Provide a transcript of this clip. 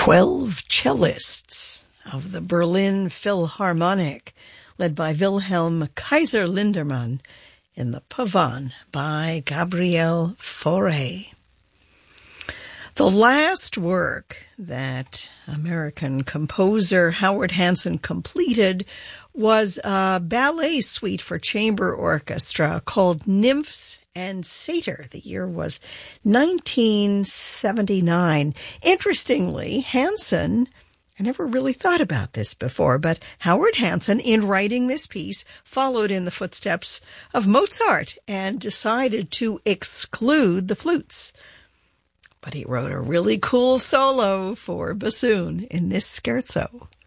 12 cellists of the Berlin Philharmonic, led by Wilhelm Kaiser Lindemann, in the Pavane by Gabriel Fauré. The last work that American composer Howard Hanson completed was a ballet suite for chamber orchestra called Nymphs and Satyr. The year was 1979. Interestingly, Hanson, I never really thought about this before, but Howard Hanson, in writing this piece, followed in the footsteps of Mozart and decided to exclude the flutes. But he wrote a really cool solo for bassoon in this scherzo.